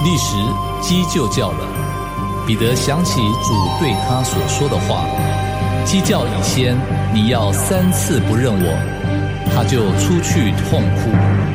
立时鸡就叫了。彼得想起主对他所说的话，鸡叫以先，你要3次不认我。他就出去痛哭。